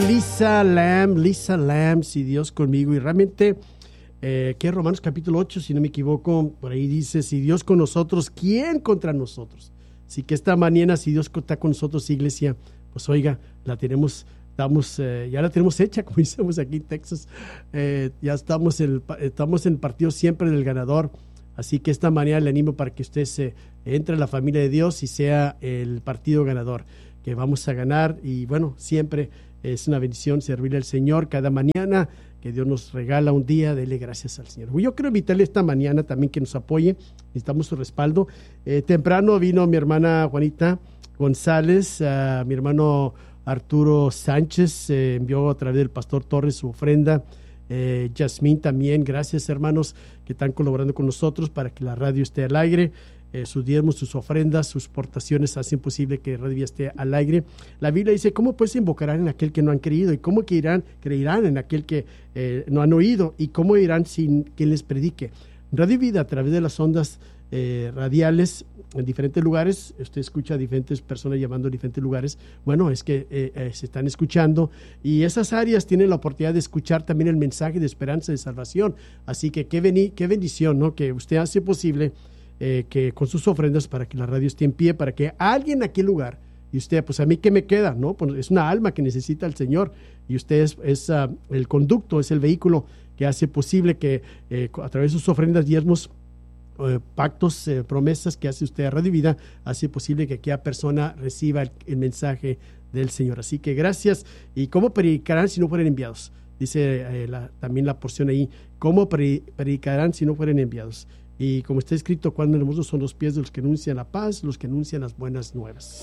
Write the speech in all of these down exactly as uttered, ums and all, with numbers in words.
Lisa Lam, Lisa Lam, si Dios conmigo. Y realmente, eh, que Romanos capítulo ocho, si no me equivoco, por ahí dice, si Dios con nosotros, ¿quién contra nosotros? Así que esta mañana, si Dios está con nosotros, iglesia, pues oiga, la tenemos, estamos, eh, ya la tenemos hecha, como decimos aquí en Texas. Eh, ya estamos en, el, estamos en el partido siempre del ganador. Así que esta mañana le animo para que usted se entre a la familia de Dios y sea el partido ganador, que vamos a ganar. Y bueno, siempre es una bendición servirle al Señor cada mañana, que Dios nos regala un día, dele gracias al Señor. Yo quiero invitarle esta mañana también que nos apoye, necesitamos su respaldo. Eh, temprano vino mi hermana Juanita González, uh, mi hermano Arturo Sánchez, eh, envió a través del pastor Torres su ofrenda. Eh, Yasmín también, gracias hermanos que están colaborando con nosotros para que la radio esté al aire. Eh, sus diezmos, sus ofrendas, sus portaciones hacen posible que Radio Vida esté al aire. La Biblia dice, ¿cómo pues invocarán en aquel que no han creído? ¿Y cómo que irán, creerán en aquel que eh, no han oído? ¿Y cómo irán sin quien les predique? Radio Vida, a través de las ondas eh, radiales en diferentes lugares, usted escucha a diferentes personas llamando a diferentes lugares, bueno, es que eh, eh, se están escuchando, y esas áreas tienen la oportunidad de escuchar también el mensaje de esperanza, de salvación. Así que qué, beni- qué bendición, ¿no? Que usted hace posible Eh, que con sus ofrendas para que la radio esté en pie, para que alguien en aquel lugar, y usted, pues a mí qué me queda, ¿no? Pues es una alma que necesita el Señor, y usted es, es uh, el conducto, es el vehículo que hace posible que eh, a través de sus ofrendas, diezmos, eh, pactos, eh, promesas que hace usted a Radio Vida, hace posible que aquella persona reciba el, el mensaje del Señor. Así que gracias. ¿Y cómo predicarán si no fueren enviados? Dice eh, la, también la porción ahí, ¿cómo pre- predicarán si no fueren enviados? Y como está escrito, cuán hermosos son los pies de los que anuncian la paz, los que anuncian las buenas nuevas.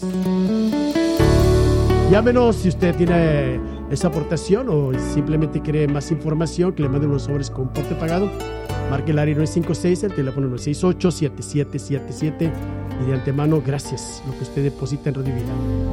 Llámenos si usted tiene esa aportación o simplemente quiere más información, que le manden unos sobres con porte pagado. Marque el área nueve cinco seis, el teléfono nueve seis ocho, siete siete siete siete. Y de antemano, gracias lo que usted deposita en Radio Vida.